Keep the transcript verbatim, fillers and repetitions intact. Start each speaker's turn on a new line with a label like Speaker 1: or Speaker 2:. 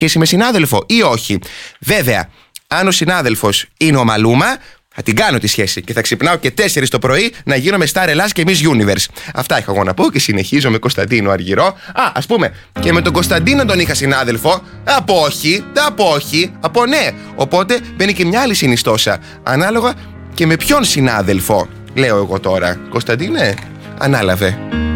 Speaker 1: σχέση με συνάδελφο ή όχι. Βέβαια, αν ο συνάδελφος είναι ο Μαλούμα, θα την κάνω τη σχέση και θα ξυπνάω και τέσσερις το πρωί να γίνομαι Star Ελλάς και Miss Universe. Αυτά είχα εγώ να πω και συνεχίζω με Κωνσταντίνο Αργυρό. Α, ας πούμε, και με τον Κωνσταντίνο τον είχα συνάδελφο. Από όχι, από όχι, από ναι. Οπότε μπαίνει και μια άλλη συνιστόσα. Ανάλογα και με ποιον συνάδελφο. Λέω εγώ τώρα. Κωνσταντίνε, ανάλαβε.